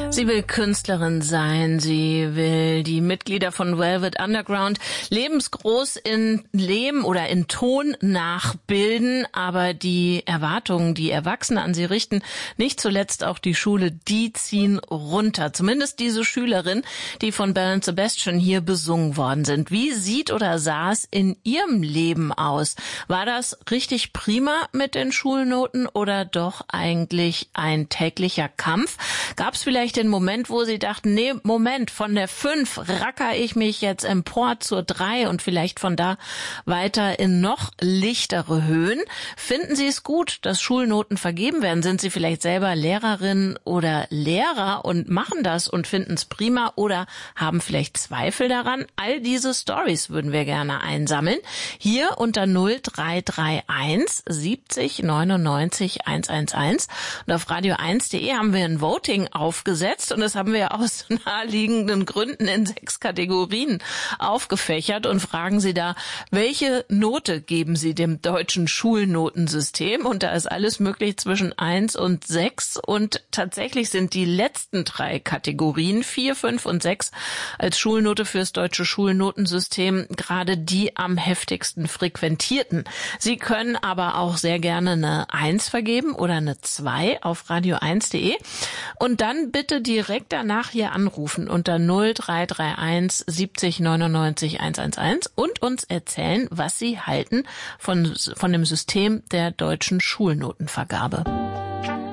Sie will Künstlerin sein, sie will die Mitglieder von Velvet Underground lebensgroß in Lehm oder in Ton nachbilden, aber die Erwartungen, die Erwachsene an sie richten, nicht zuletzt auch die Schule, die ziehen runter. Zumindest diese Schülerin, die von Belle und Sebastian hier besungen worden sind. Wie sieht oder sah es in ihrem Leben aus? War das richtig prima mit den Schulnoten oder doch eigentlich ein täglicher Kampf? Gab es vielleicht den Moment, wo Sie dachten, nee, Moment, von der 5 racker ich mich jetzt empor zur 3 und vielleicht von da weiter in noch lichtere Höhen? Finden Sie es gut, dass Schulnoten vergeben werden? Sind Sie vielleicht selber Lehrerin oder Lehrer und machen das und finden es prima oder haben vielleicht Zweifel daran? All diese Stories würden wir gerne einsammeln. Hier unter 0331 70 99 111 und auf radio1.de haben wir ein Voting aufgesetzt und das haben wir aus naheliegenden Gründen in 6 Kategorien aufgefächert und fragen Sie da, welche Note geben Sie dem deutschen Schulnotensystem? Und da ist alles möglich zwischen 1 und 6 und tatsächlich sind die letzten 3 Kategorien, 4, 5 und 6, als Schulnote fürs deutsche Schulnotensystem gerade die am heftigsten frequentierten. Sie können aber auch sehr gerne eine 1 vergeben oder eine 2 auf radio1.de und dann bitte direkt danach hier anrufen unter 0331 70 99 111 und uns erzählen, was Sie halten von dem System der deutschen Schulnotenvergabe.